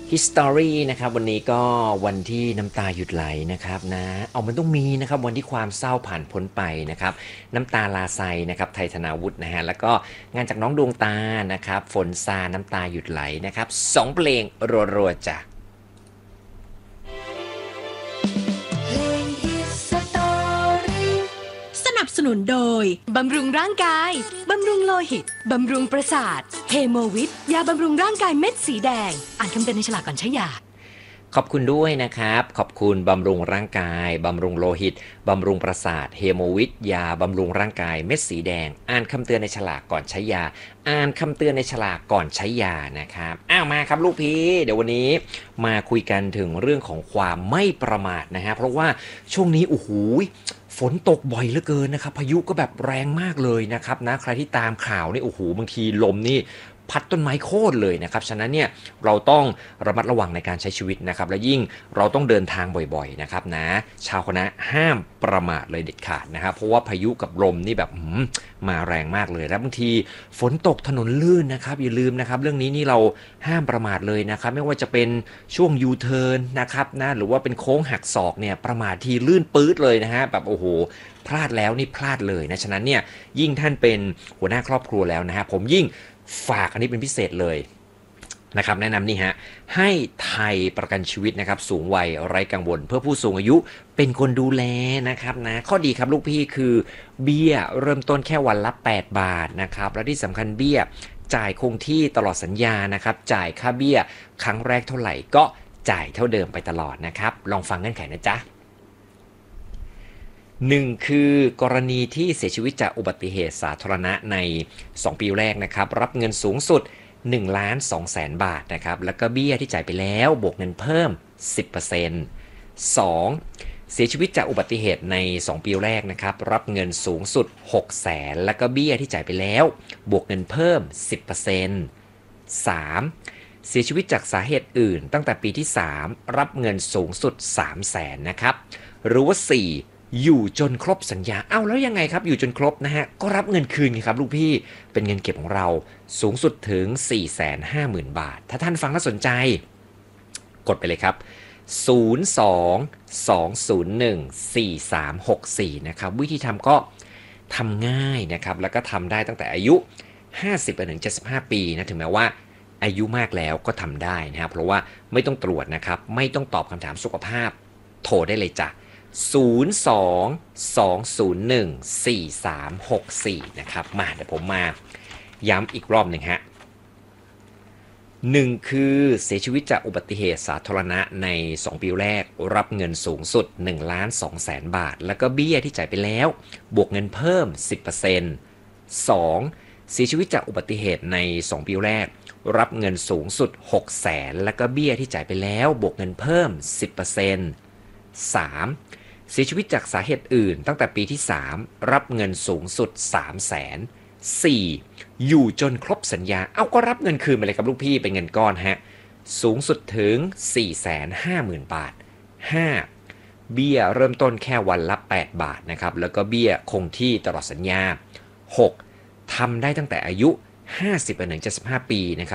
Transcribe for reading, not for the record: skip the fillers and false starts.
History นะครับวันนี้ก็วันที่น้ำตาหยุดไหลนะครับนะเอามันต้องมีนะครับวันที่ความเศร้าผ่านพ้นไปนะครับน้ำตาลาไซนะครับไทยธนาวุฒินะฮะแล้วก็งานจากน้องดวงตานะครับฝนซาน้ำตาหยุดไหลนะครับ2เพลงรัวๆจ้ะสนับสนุนโดยบำรุงร่างกายบำรุงโลหิตบำรุงประสาทเฮโมวิทยาบำรุงร่างกายเม็ดสีแดงอ่านคำเตือนในฉลากก่อนใช้ยาขอบคุณด้วยนะครับขอบคุณบำรุงร่างกายบำรุงโลหิตบำรุงประสาทเฮโมวิทยาบำรุงร่างกายเม็ดสีแดงอ่านคำเตือนในฉลากก่อนใช้ยาอ่านคำเตือนในฉลากก่อนใช้ยานะครับมาครับลูกพี่เดี๋ยววันนี้มาคุยกันถึงเรื่องของความไม่ประมาทนะฮะเพราะว่าช่วงนี้โอ้โหฝนตกบ่อยเหลือเกินนะครับพายุก็แบบแรงมากเลยนะครับนะใครที่ตามข่าวนี่โอ้โหบางทีลมนี่พัดต้นไม้โค่นเลยนะครับฉะนั้นเนี่ยเราต้องระมัดระวังในการใช้ชีวิตนะครับและยิ่งเราต้องเดินทางบ่อยๆนะครับนะชาวคณะห้ามประมาทเลยเด็ดขาดนะครับเพราะว่าพายุกับลมนี่แบบมาแรงมากเลยและบางทีฝนตกถนนลื่นนะครับอย่าลืมนะครับเรื่องนี้นี่เราห้ามประมาทเลยนะครับไม่ว่าจะเป็นช่วงยูเทิร์นนะครับนะหรือว่าเป็นโค้งหักศอกเนี่ยประมาททีลื่นปื๊ดเลยนะฮะแบบโอ้โหพลาดแล้วนี่พลาดเลยนะฉะนั้นเนี่ยยิ่งท่านเป็นหัวหน้าครอบครัวแล้วนะฮะผมยิ่งฝากอันนี้เป็นพิเศษเลยนะครับแนะนำนี่ฮะให้ไทยประกันชีวิตนะครับสูงวัยไร้กังวลเพื่อผู้สูงอายุเป็นคนดูแลนะครับนะข้อดีครับลูกพี่คือเบี้ยเริ่มต้นแค่วันละ8 บาทนะครับและที่สำคัญเบี้ยจ่ายคงที่ตลอดสัญญานะครับจ่ายค่าเบี้ยครั้งแรกเท่าไหร่ก็จ่ายเท่าเดิมไปตลอดนะครับลองฟังเงื่อนไขนะจ๊ะ1คือกรณีที่เสียชีวิตจากอุบัติเหตุสาธารณะใน2ปีแรกนะครับรับเงินสูงสุด1,200,000 บาทนะครับแล้วก็เบี้ยที่จ่ายไปแล้วบวกเงินเพิ่ม 10% 2เสียชีวิตจากอุบัติเหตุใน2ปีแรกนะครับรับเงินสูงสุด600,000แล้วก็เบี้ยที่จ่ายไปแล้วบวกเงินเพิ่ม 10% 3เสียชีวิตจากสาเหตุอื่นตั้งแต่ปีที่3รับเงินสูงสุด300,000นะครับหรือว่า4อยู่จนครบสัญญาแล้วยังไงครับอยู่จนครบนะฮะก็รับเงินคืนครับลูกพี่เป็นเงินเก็บของเราสูงสุดถึง 450,000 บาทถ้าท่านฟังแล้วสนใจกดไปเลยครับ02-201-4364นะครับวิธีทำก็ทำง่ายนะครับแล้วก็ทำได้ตั้งแต่อายุ50-75 ปีนะถึงแม้ว่าอายุมากแล้วก็ทำได้นะครับเพราะว่าไม่ต้องตรวจนะครับไม่ต้องตอบคำถามสุขภาพโทรได้เลยจ้ะ02-201-4364นะครับมาเดี๋ยวผมมาย้ำอีกรอบหนึ่งฮะ1คือเสียชีวิตจากอุบัติเหตุสาธารณะใน2ปีแรกรับเงินสูงสุด1,200,000 บาทแล้วก็เบี้ยที่จ่ายไปแล้วบวกเงินเพิ่ม 10% 2เสียชีวิตจากอุบัติเหตุใน2ปีแรกรับเงินสูงสุด600,000แล้วก็เบี้ยที่จ่ายไปแล้วบวกเงินเพิ่ม 10% 3เสียชีวิตจากสาเหตุอื่นตั้งแต่ปีที่3รับเงินสูงสุด300,000 4อยู่จนครบสัญญาก็รับเงินคืนไปเลยครับลูกพี่เป็นเงินก้อนฮะสูงสุดถึง 450,000 บาท 5เบี้ยเริ่มต้นแค่วันละ8 บาทนะครับแล้วก็เบี้ยคงที่ตลอดสัญญา6ทำได้ตั้งแต่อายุ50-75 ปีนะครับ